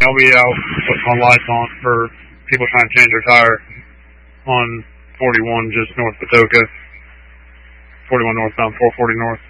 I'll be out with my lights on for people trying to change their tire on 41 just north of Patoka. 41 northbound, 440 north.